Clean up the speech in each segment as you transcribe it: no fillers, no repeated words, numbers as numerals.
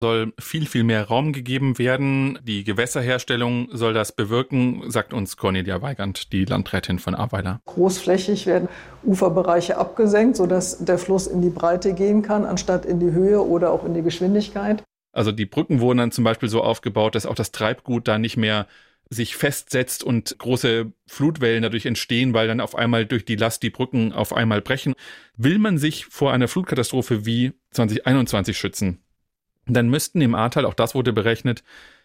soll viel, viel mehr Raum gegeben werden. Die Gewässerherstellung soll das bewirken, sagt uns Cornelia Weigand, die Landrätin von Ahrweiler. Großflächig werden Uferbereiche abgesenkt, sodass der Fluss in die Breite gehen kann, anstatt in die Höhe oder auch in die Geschwindigkeit. Also die Brücken wurden dann zum Beispiel so aufgebaut, dass auch das Treibgut da nicht mehr sich festsetzt und große Flutwellen dadurch entstehen, weil dann auf einmal durch die Last die Brücken auf einmal brechen. Will man sich vor einer Flutkatastrophe wie 2021 schützen, dann müssten im Ahrtal, auch das wurde berechnet,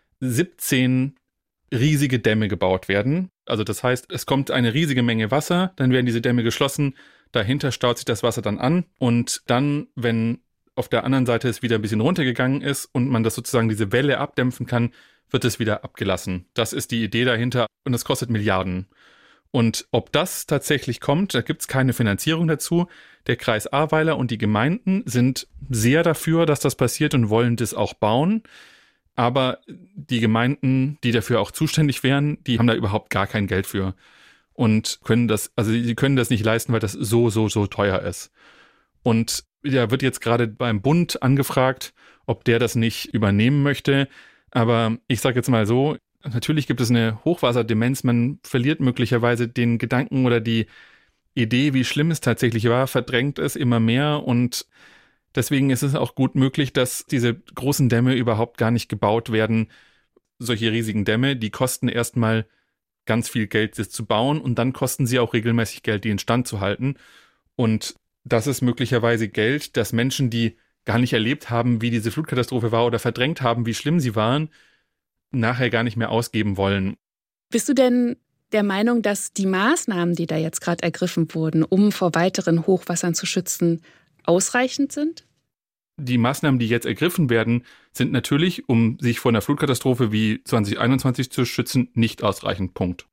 17 riesige Dämme gebaut werden. Also das heißt, es kommt eine riesige Menge Wasser, dann werden diese Dämme geschlossen, dahinter staut sich das Wasser dann an und dann, wenn auf der anderen Seite es wieder ein bisschen runtergegangen ist und man das sozusagen diese Welle abdämpfen kann, wird es wieder abgelassen. Das ist die Idee dahinter und das kostet Milliarden. Und ob das tatsächlich kommt, da gibt es keine Finanzierung dazu. Der Kreis Ahrweiler und die Gemeinden sind sehr dafür, dass das passiert und wollen das auch bauen. Aber die Gemeinden, die dafür auch zuständig wären, die haben da überhaupt gar kein Geld für und können das, also sie können das nicht leisten, weil das so teuer ist. Und da wird jetzt gerade beim Bund angefragt, ob der das nicht übernehmen möchte. Aber ich sage jetzt mal so, natürlich gibt es eine Hochwasserdemenz, man verliert möglicherweise den Gedanken oder die Idee, wie schlimm es tatsächlich war, verdrängt es immer mehr und deswegen ist es auch gut möglich, dass diese großen Dämme überhaupt gar nicht gebaut werden. Solche riesigen Dämme, die kosten erstmal ganz viel Geld, das zu bauen und dann kosten sie auch regelmäßig Geld, die instand zu halten. Und das ist möglicherweise Geld, das Menschen, die gar nicht erlebt haben, wie diese Flutkatastrophe war oder verdrängt haben, wie schlimm sie waren, nachher gar nicht mehr ausgeben wollen. Bist du denn der Meinung, dass die Maßnahmen, die da jetzt gerade ergriffen wurden, um vor weiteren Hochwassern zu schützen, ausreichend sind? Die Maßnahmen, die jetzt ergriffen werden, sind natürlich, um sich vor einer Flutkatastrophe wie 2021 zu schützen, nicht ausreichend. Punkt.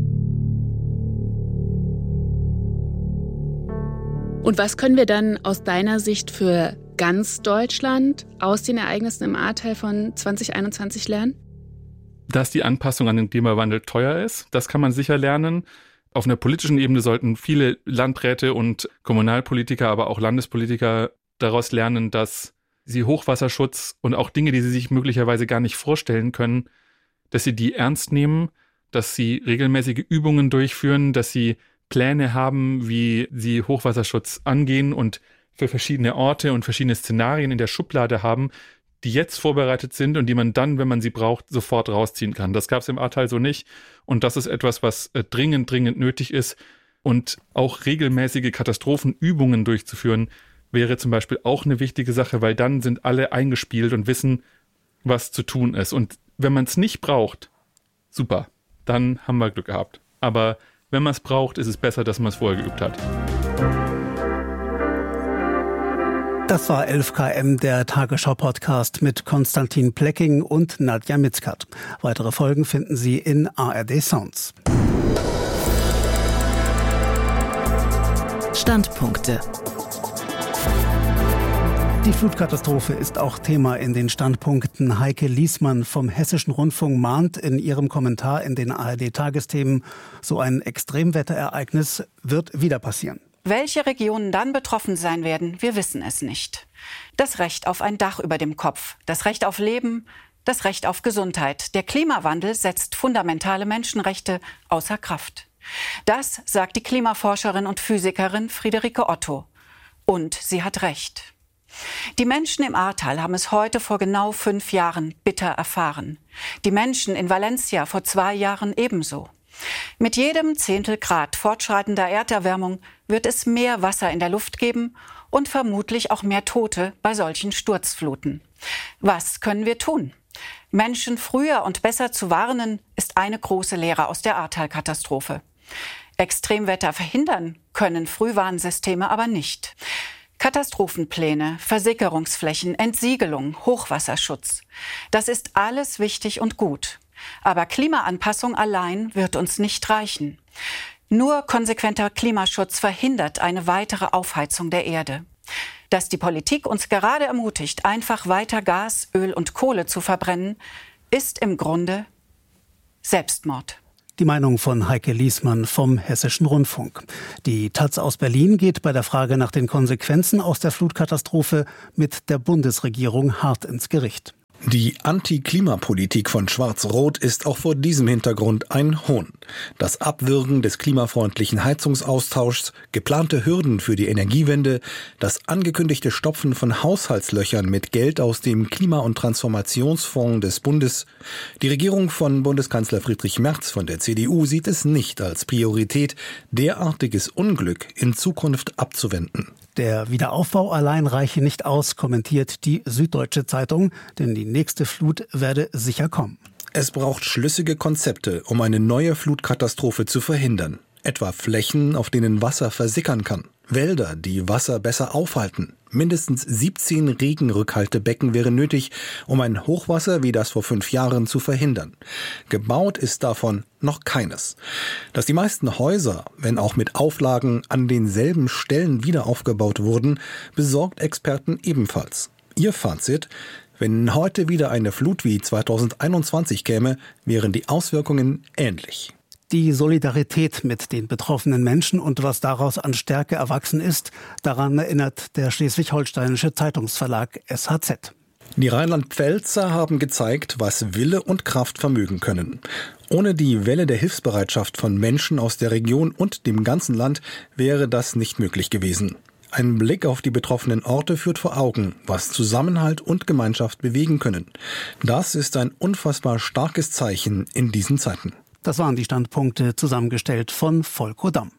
Und was können wir dann aus deiner Sicht für ganz Deutschland aus den Ereignissen im Ahrtal von 2021 lernen? Dass die Anpassung an den Klimawandel teuer ist, das kann man sicher lernen. Auf einer politischen Ebene sollten viele Landräte und Kommunalpolitiker, aber auch Landespolitiker daraus lernen, dass sie Hochwasserschutz und auch Dinge, die sie sich möglicherweise gar nicht vorstellen können, dass sie die ernst nehmen, dass sie regelmäßige Übungen durchführen, dass sie Pläne haben, wie sie Hochwasserschutz angehen und für verschiedene Orte und verschiedene Szenarien in der Schublade haben, die jetzt vorbereitet sind und die man dann, wenn man sie braucht, sofort rausziehen kann. Das gab es im Ahrtal so nicht und das ist etwas, was dringend nötig ist und auch regelmäßige Katastrophenübungen durchzuführen, wäre zum Beispiel auch eine wichtige Sache, weil dann sind alle eingespielt und wissen, was zu tun ist. Und wenn man es nicht braucht, super, dann haben wir Glück gehabt. Aber wenn man es braucht, ist es besser, dass man es vorher geübt hat. Das war 11 km, der Tagesschau-Podcast mit Konstantin Plecking und Nadja Mitzkat. Weitere Folgen finden Sie in ARD Sounds. Standpunkte. Die Flutkatastrophe ist auch Thema in den Standpunkten. Heike Liesmann vom Hessischen Rundfunk mahnt in ihrem Kommentar in den ARD-Tagesthemen, so ein Extremwetterereignis wird wieder passieren. Welche Regionen dann betroffen sein werden, wir wissen es nicht. Das Recht auf ein Dach über dem Kopf, das Recht auf Leben, das Recht auf Gesundheit. Der Klimawandel setzt fundamentale Menschenrechte außer Kraft. Das sagt die Klimaforscherin und Physikerin Friederike Otto. Und sie hat recht. Die Menschen im Ahrtal haben es heute vor genau 5 Jahren bitter erfahren. Die Menschen in Valencia vor 2 Jahren ebenso. Mit jedem Zehntelgrad fortschreitender Erderwärmung wird es mehr Wasser in der Luft geben und vermutlich auch mehr Tote bei solchen Sturzfluten. Was können wir tun? Menschen früher und besser zu warnen, ist eine große Lehre aus der Ahrtal-Katastrophe. Extremwetter verhindern können Frühwarnsysteme aber nicht. Katastrophenpläne, Versickerungsflächen, Entsiegelung, Hochwasserschutz. Das ist alles wichtig und gut. Aber Klimaanpassung allein wird uns nicht reichen. Nur konsequenter Klimaschutz verhindert eine weitere Aufheizung der Erde. Dass die Politik uns gerade ermutigt, einfach weiter Gas, Öl und Kohle zu verbrennen, ist im Grunde Selbstmord. Die Meinung von Heike Liesmann vom Hessischen Rundfunk. Die taz aus Berlin geht bei der Frage nach den Konsequenzen aus der Flutkatastrophe mit der Bundesregierung hart ins Gericht. Die Anti-Klimapolitik von Schwarz-Rot ist auch vor diesem Hintergrund ein Hohn. Das Abwürgen des klimafreundlichen Heizungsaustauschs, geplante Hürden für die Energiewende, das angekündigte Stopfen von Haushaltslöchern mit Geld aus dem Klima- und Transformationsfonds des Bundes. Die Regierung von Bundeskanzler Friedrich Merz von der CDU sieht es nicht als Priorität, derartiges Unglück in Zukunft abzuwenden. Der Wiederaufbau allein reiche nicht aus, kommentiert die Süddeutsche Zeitung, denn die nächste Flut werde sicher kommen. Es braucht schlüssige Konzepte, um eine neue Flutkatastrophe zu verhindern. Etwa Flächen, auf denen Wasser versickern kann. Wälder, die Wasser besser aufhalten. Mindestens 17 Regenrückhaltebecken wären nötig, um ein Hochwasser wie das vor 5 Jahren zu verhindern. Gebaut ist davon noch keines. Dass die meisten Häuser, wenn auch mit Auflagen, an denselben Stellen wieder aufgebaut wurden, besorgt Experten ebenfalls. Ihr Fazit: Wenn heute wieder eine Flut wie 2021 käme, wären die Auswirkungen ähnlich. Die Solidarität mit den betroffenen Menschen und was daraus an Stärke erwachsen ist, daran erinnert der schleswig-holsteinische Zeitungsverlag SHZ. Die Rheinland-Pfälzer haben gezeigt, was Wille und Kraft vermögen können. Ohne die Welle der Hilfsbereitschaft von Menschen aus der Region und dem ganzen Land wäre das nicht möglich gewesen. Ein Blick auf die betroffenen Orte führt vor Augen, was Zusammenhalt und Gemeinschaft bewegen können. Das ist ein unfassbar starkes Zeichen in diesen Zeiten. Das waren die Standpunkte, zusammengestellt von Volko Damm.